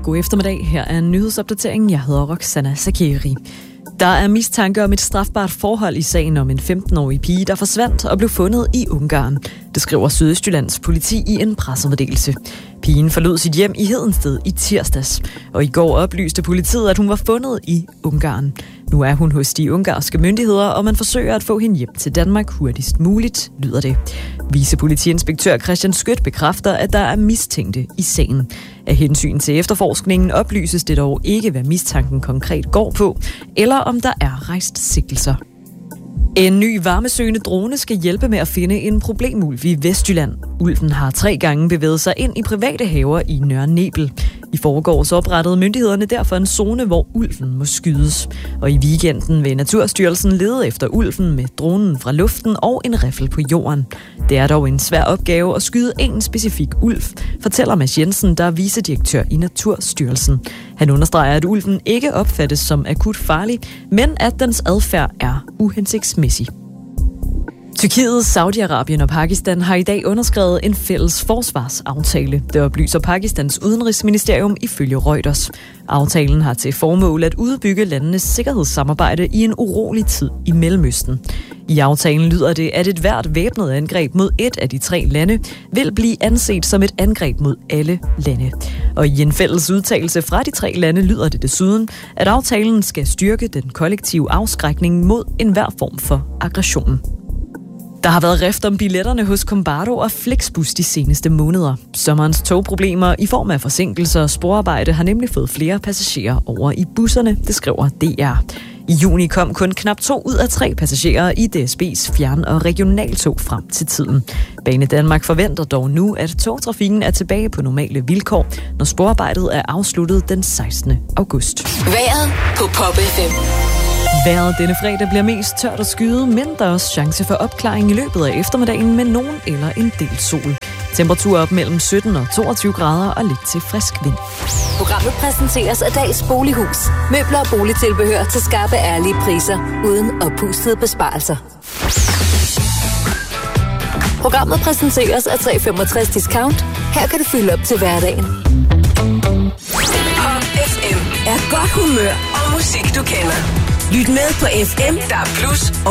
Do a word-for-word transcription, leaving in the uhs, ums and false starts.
God eftermiddag. Her er en nyhedsopdatering. Jeg hedder Roxana Sakeri. Der er mistanke om et strafbart forhold i sagen om en femten-årig pige, der forsvandt og blev fundet i Ungarn. Det skriver Sydøstjyllands politi i en pressemeddelelse. Pigen forlod sit hjem i Hedensted i tirsdags, og i går oplyste politiet, at hun var fundet i Ungarn. Nu er hun hos de ungarske myndigheder, og man forsøger at få hende hjem til Danmark hurtigst muligt, lyder det. Vicepolitiinspektør Christian Skødt bekræfter, at der er mistænkte i sagen. Af hensyn til efterforskningen oplyses det dog ikke, hvad mistanken konkret går på, eller om der er rejst sigtelser. En ny varmesøgende drone skal hjælpe med at finde en problemulv i Vestjylland. Ulven har tre gange bevæget sig ind i private haver i Nørre Nebel. I forgårs oprettede myndighederne derfor en zone, hvor ulven må skydes. Og i weekenden vil Naturstyrelsen lede efter ulven med dronen fra luften og en riffel på jorden. Det er dog en svær opgave at skyde en specifik ulv, fortæller Mads Jensen, der er vicedirektør i Naturstyrelsen. Han understreger, at ulven ikke opfattes som akut farlig, men at dens adfærd er uhensigtsmæssig. Tyrkiet, Saudi-Arabien og Pakistan har i dag underskrevet en fælles forsvarsaftale. Det oplyser Pakistans udenrigsministerium ifølge Reuters. Aftalen har til formål at udbygge landenes sikkerhedssamarbejde i en urolig tid i Mellemøsten. I aftalen lyder det, at et hvert væbnet angreb mod et af de tre lande vil blive anset som et angreb mod alle lande. Og i en fælles udtalelse fra de tre lande lyder det desuden, at aftalen skal styrke den kollektive afskrækning mod enhver form for aggression. Der har været rift om billetterne hos Combardo og Flixbus de seneste måneder. Sommerens togproblemer i form af forsinkelser og sporarbejde har nemlig fået flere passagerer over i busserne, det skriver D R. I juni kom kun knap to ud af tre passagerer i D S B's fjern- og regionaltog frem til tiden. Bane Danmark forventer dog nu, at togtrafikken er tilbage på normale vilkår, når sporarbejdet er afsluttet den sekstende august. Vejret på Pop F M. Vejret denne fredag bliver mest tørt og skyet, men der er også chance for opklaring i løbet af eftermiddagen med nogen eller en del sol. Temperatur op mellem sytten og toogtyve grader og lidt til frisk vind. Programmet præsenteres af Dals Bolighus. Møbler og boligtilbehør til skarpe, ærlige priser, uden oppustede besparelser. Programmet præsenteres af tre femogtres Discount. Her kan du fylde op til hverdagen. Pop F M er godt humør og musik, du kender. Lyt med på F M, der er plus